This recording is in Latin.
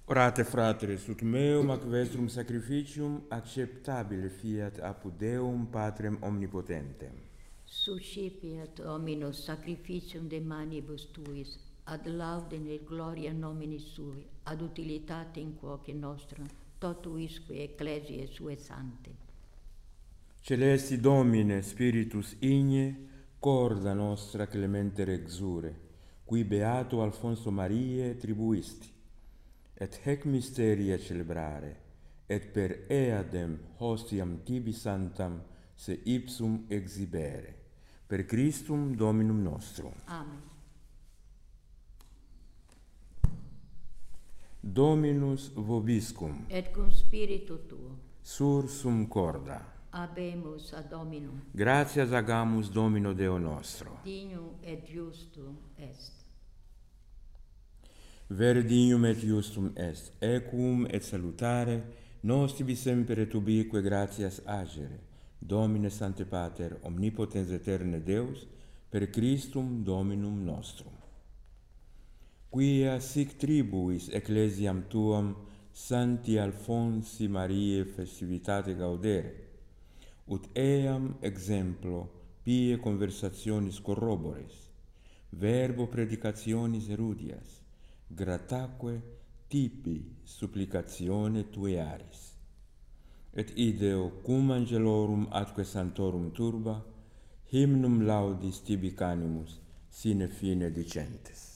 Orate fratres, ut meum ac vestrum sacrificium acceptabile fiat apud Deum Patrem omnipotentem. Suscipiat Dominus sacrificium de manibus tuis, ad laudem et gloria nomini sui, ad utilitatem quoque nostrum, totuisque ecclesiae sue sante. Celesti Domine, Spiritus igne, corda nostra clemente exure, qui beato Alfonso Mariae tribuisti, et hec mysteria celebrare, et per eadem hostiam tibi santam se ipsum exhibere. Per Christum Dominum nostrum. Amen. Dominus vobiscum, Et cum spiritu tuo, sursum corda. habemus ad Dominum, Gratias agamus Domino Deo nostro. dignum et justum est. Vere dignum et justum est, equum et salutare, nos tibi semper et ubique gratias agere, Domine Sancte Pater, omnipotens eterne Deus, per Christum Dominum nostrum. Quia sic tribuis ecclesiam tuam Sancti Alfonsi Mariae festivitate gaudere, ut eam exemplo pie conversationis corrobores, verbo predicationis erudias, grataque tipi supplicatione tuearis. Et ideo cum angelorum atque santorum turba, hymnum laudis tibi canimus sine fine dicentes.